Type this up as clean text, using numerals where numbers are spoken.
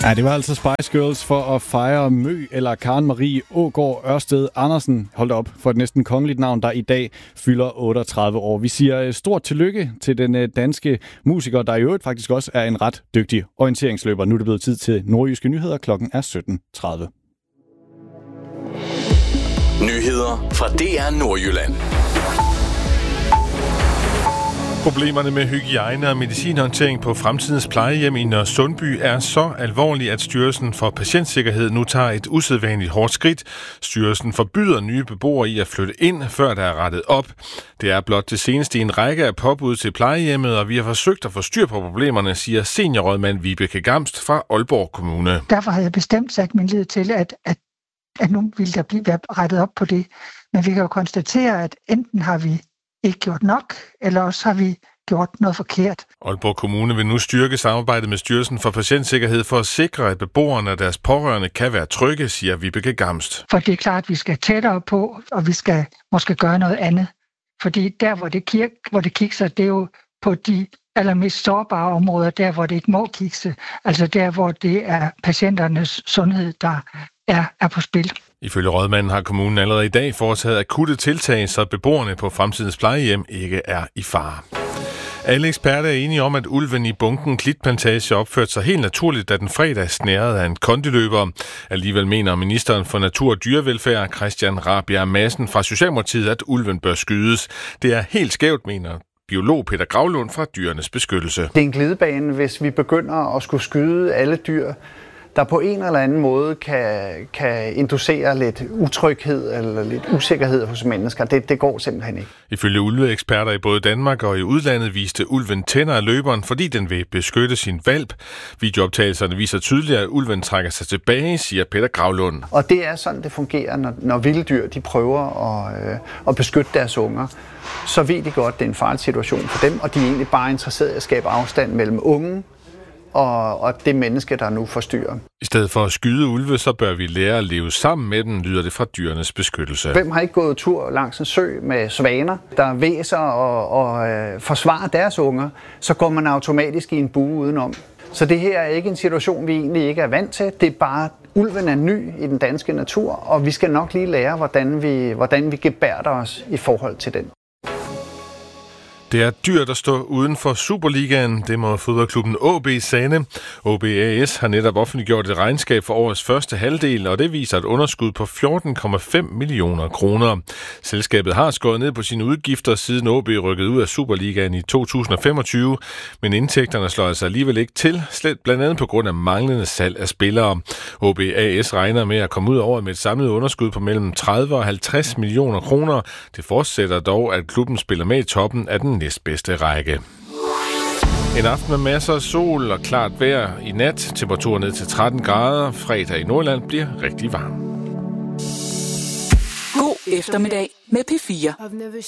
Ja, det var altså Spice Girls for at fejre Mø eller Karen Marie Aagaard Ørsted Andersen. Hold op for et næsten kongeligt navn, der i dag fylder 38 år. Vi siger stort tillykke til den danske musiker, der i øvrigt faktisk også er en ret dygtig orienteringsløber. Nu er det blevet tid til Nordjyske Nyheder. Klokken er 17.30. Nyheder fra DR Nordjylland. Problemerne med hygiejne og medicinhåndtering på fremtidens plejehjem i Nørresundby er så alvorlige, at Styrelsen for Patientsikkerhed nu tager et usædvanligt hårdt skridt. Styrelsen forbyder nye beboere i at flytte ind, før der er rettet op. Det er blot det seneste i en række af påbud til plejehjemmet, og vi har forsøgt at få styr på problemerne, siger seniorrådmand Vibeke Gamst fra Aalborg Kommune. Derfor har jeg bestemt sat min lid til, at nu vil der blive rettet op på det. Men vi kan jo konstatere, at enten har vi ikke gjort nok, eller også har vi gjort noget forkert. Aalborg Kommune vil nu styrke samarbejdet med Styrelsen for Patientsikkerhed for at sikre, at beboerne og deres pårørende kan være trygge, siger Vibeke Gamst. For det er klart, at vi skal tættere på, og vi skal måske gøre noget andet. Fordi der, hvor det kikser, det er jo på de allermest sårbare områder, der hvor det ikke må kikse. Altså der, hvor det er patienternes sundhed, der er på spil. Ifølge rådmanden har kommunen allerede i dag foretaget akutte tiltag, så beboerne på fremtidens plejehjem ikke er i fare. Alle eksperter er enige om, at ulven i bunken Klitplantage opførte sig helt naturligt, da den fredag snærede af en kondiløber. Alligevel mener ministeren for Natur og Dyrevelfærd, Christian Rabjerg Madsen fra Socialdemokratiet, at ulven bør skydes. Det er helt skævt, mener biolog Peter Gravlund fra Dyrenes Beskyttelse. Det er en glidebane, hvis vi begynder at skulle skyde alle dyr, der på en eller anden måde kan inducere lidt utryghed eller lidt usikkerhed hos mennesker. Det går simpelthen ikke. Ifølge ulveeksperter i både Danmark og i udlandet viste ulven tænder af løberen, fordi den vil beskytte sin hvalp. Videooptagelserne viser tydeligt, at ulven trækker sig tilbage, siger Peter Gravlund. Og det er sådan, det fungerer, når vilde dyr de prøver at beskytte deres unger. Så ved de godt, at det er en farlig situation for dem, og de er egentlig bare interesserede i at skabe afstand mellem unge og det menneske, der nu forstyrrer. I stedet for at skyde ulve, så bør vi lære at leve sammen med den, lyder det fra Dyrenes Beskyttelse. Hvem har ikke gået tur langs en sø med svaner, der væser og forsvarer deres unger, så går man automatisk i en bue udenom. Så det her er ikke en situation, vi egentlig ikke er vant til. Det er bare, ulven er ny i den danske natur, og vi skal nok lige lære, hvordan vi gebærder os i forhold til den. Det er dyrt at stå uden for Superligaen. Det må fodboldklubben AaB sande. AaB A/S har netop offentliggjort et regnskab for årets første halvdel, og det viser et underskud på 14,5 millioner kroner. Selskabet har skåret ned på sine udgifter, siden AaB rykkede ud af Superligaen i 2025, men indtægterne slår altså alligevel ikke til, slet blandt andet på grund af manglende salg af spillere. AaB A/S regner med at komme ud over med et samlet underskud på mellem 30 og 50 millioner kroner. Det fortsætter dog, at klubben spiller med i toppen af den næstbedste række. En aften med masser af sol og klart vejr i nat. Temperaturen ned til 13 grader. Fredag i Nordjylland bliver rigtig varm. God eftermiddag med P4.